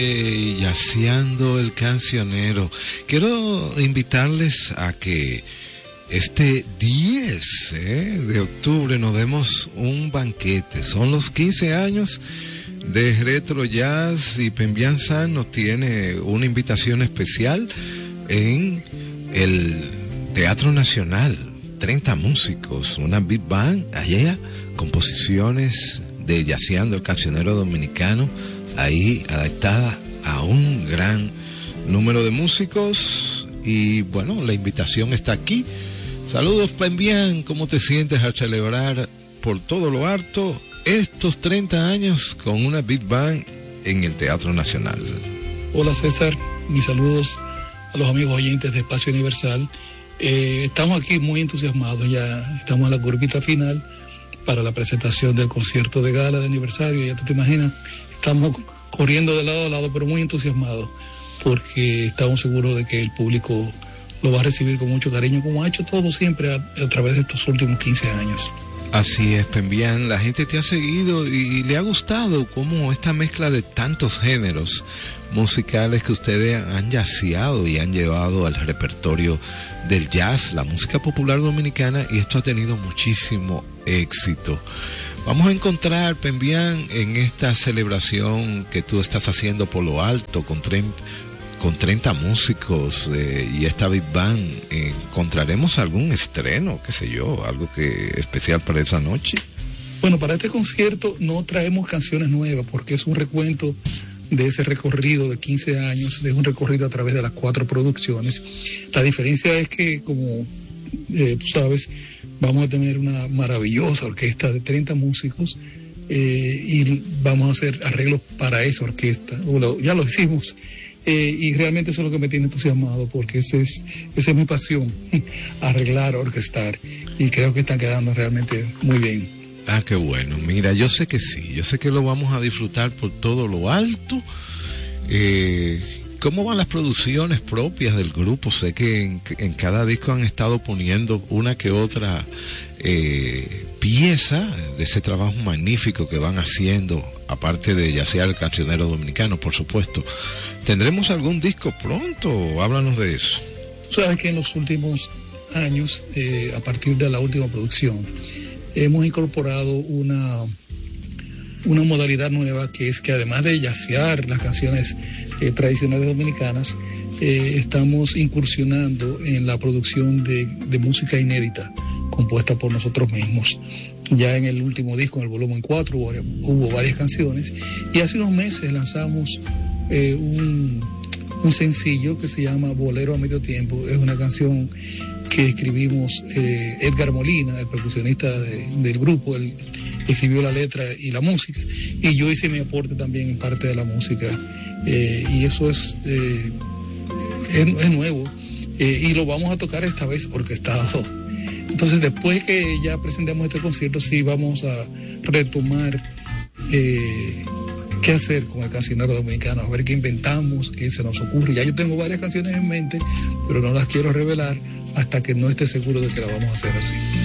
Yaceando el cancionero. Quiero invitarles a que este 10 de octubre nos demos un banquete. Son los 15 años de Retro Jazz y Pembian Sound nos tiene una invitación especial en el Teatro Nacional. 30 músicos, una big band, allá composiciones de Yaceando el cancionero dominicano, ahí adaptada a un gran número de músicos. Y bueno, la invitación está aquí. Saludos, Pembian, ¿cómo te sientes al celebrar por todo lo harto estos 30 años con una big band en el Teatro Nacional? Hola César, mis saludos a los amigos oyentes de Espacio Universal. Estamos aquí muy entusiasmados, ya estamos en la curvita final para la presentación del concierto de gala de aniversario. Ya tú te imaginas, estamos corriendo de lado a lado, pero muy entusiasmados porque estamos seguros de que el público lo va a recibir con mucho cariño, como ha hecho todo siempre a través de estos últimos 15 años. Así es, Pembian, la gente te ha seguido y le ha gustado como esta mezcla de tantos géneros musicales que ustedes han yaceado y han llevado al repertorio del jazz, la música popular dominicana, y esto ha tenido muchísimo éxito. Vamos a encontrar, Pembian, en esta celebración que tú estás haciendo por lo alto con 30 músicos y esta Big Band, ¿encontraremos algún estreno, qué sé yo, algo que especial para esa noche? Bueno, para este concierto no traemos canciones nuevas porque es un recuento de ese recorrido de 15 años, es un recorrido a través de las 4 producciones. La diferencia es que, como tú sabes, vamos a tener una maravillosa orquesta de 30 músicos y vamos a hacer arreglos para esa orquesta. Ya lo hicimos. Y realmente eso es lo que me tiene entusiasmado, porque esa es mi pasión, arreglar, orquestar, y creo que están quedando realmente muy bien. Ah, qué bueno. Mira, yo sé que sí, yo sé que lo vamos a disfrutar por todo lo alto. ¿Cómo van las producciones propias del grupo? Sé que en cada disco han estado poniendo una que otra pieza de ese trabajo magnífico que van haciendo, aparte de Yacear el cancionero dominicano, por supuesto. ¿Tendremos algún disco pronto? Háblanos de eso. Sabes que en los últimos años, a partir de la última producción, hemos incorporado una modalidad nueva, que es que además de yacear las canciones tradicionales dominicanas, estamos incursionando en la producción de música inédita compuesta por nosotros mismos. Ya en el último disco, en el volumen 4, hubo varias canciones, y hace unos meses lanzamos un sencillo que se llama Bolero a Medio Tiempo. Es una canción que escribimos Edgar Molina, el percusionista del grupo. Él escribió la letra y la música, y yo hice mi aporte también en parte de la música, y eso es nuevo, y lo vamos a tocar esta vez orquestado. Entonces, después que ya presentemos este concierto, sí vamos a retomar qué hacer con el cancionero dominicano, a ver qué inventamos, qué se nos ocurre. Ya yo tengo varias canciones en mente, pero no las quiero revelar hasta que no esté seguro de que la vamos a hacer así.